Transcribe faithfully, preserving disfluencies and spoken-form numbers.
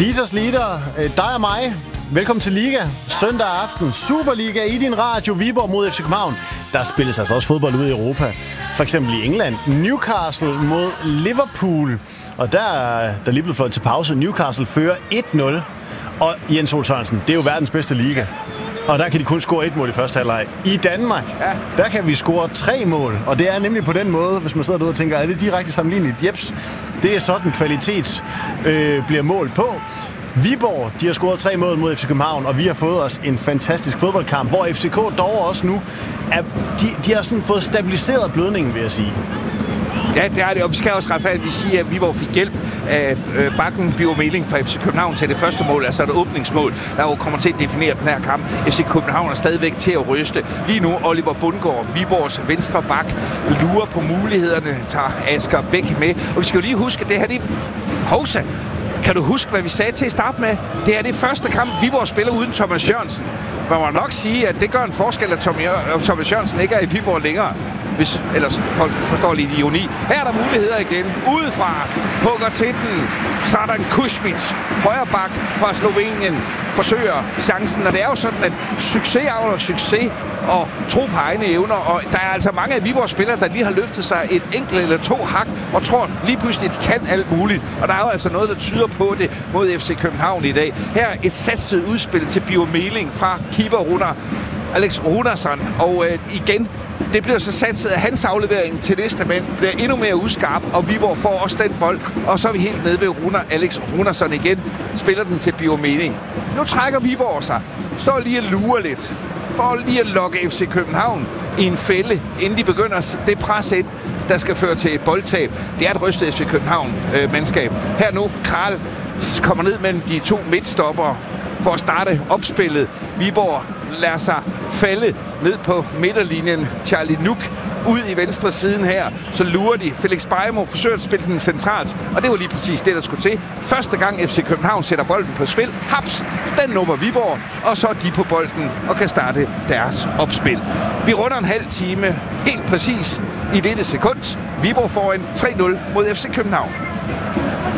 Dieters Lieder, dig og mig. Velkommen til Liga. Søndag aften. Superliga i din radio. Viborg mod F C København. Der spilles altså også fodbold ude i Europa. For eksempel i England. Newcastle mod Liverpool. Og der er der lige blevet fløjt til pause. Newcastle fører et nul. Og Jens Ole Sørensen, det er jo verdens bedste liga. Og der kan de kun score et mål i første halvleg. I Danmark, ja. Der kan vi score tre mål. Og det er nemlig på den måde, hvis man sidder derude og tænker, er det direkte sammenligneligt? Jeps, det er sådan kvalitet øh, bliver målt på. Viborg, de har scoret tre mål mod F C København, og vi har fået os en fantastisk fodboldkamp, hvor F C K dog også nu, er, de, de har sådan fået stabiliseret blødningen, vil jeg sige. Ja, det er det, og vi skal også retfærdigt sige, at Viborg fik hjælp af øh, bakken Bio Meling fra F C København til det første mål, altså et åbningsmål, der jo kommer til at definere den her kamp. F C København er stadigvæk til at ryste. Lige nu Oliver Bundgaard, Viborgs venstre bak, lurer på mulighederne, tager Asger Bæk med. Og vi skal jo lige huske, det her det Hovsa. Kan du huske, hvad vi sagde til at starte med? Det er det første kamp, Viborg spiller uden Thomas Jørgensen. Man må nok sige, at det gør en forskel, at Thomas Jørgensen ikke er i Viborg længere. Hvis ellers folk forstår lidt ironi. Her er der muligheder igen. Udefra hugger til den. Så er der en Kusmic, højre bak fra Slovenien, forsøger chancen. Og det er jo sådan, at succes avler succes og tro på egne evner. Og der er altså mange af Viborgs spillere, der lige har løftet sig et enkelt eller to hak og tror lige pludselig, at de kan alt muligt. Og der er jo altså noget, der tyder på det mod F C København i dag. Her et satset udspil til Bio Meling fra keeper Runar, Alex Runarsson. Og øh, igen, det bliver så satset, at hans aflevering til næste mand bliver endnu mere uskarp, og Viborg får også den bold. Og så er vi helt nede ved Runar, Alex Runarsson igen. Spiller den til Bio Meling. Nu trækker Viborg sig. Står lige og lurer lidt. For lige at lokke F C København i en fælde, inden de begynder at det pres ind, der skal føre til et boldtab. Det er et rystet F C København-mandskab. Øh, Her nu, Kral kommer ned mellem de to midtstopper for at starte opspillet. Viborg lader sig falde ned på midterlinjen. Charlie Nuk ud i venstre siden her. Så lurer de. Felix Bajmo forsøger at spille den centralt. Og det var lige præcis det, der skulle til. Første gang F C København sætter bolden på spil. Haps! Den nummer Viborg. Og så er de på bolden og kan starte deres opspil. Vi runder en halv time helt præcis i dette sekund. Viborg får en tre nul mod F C København.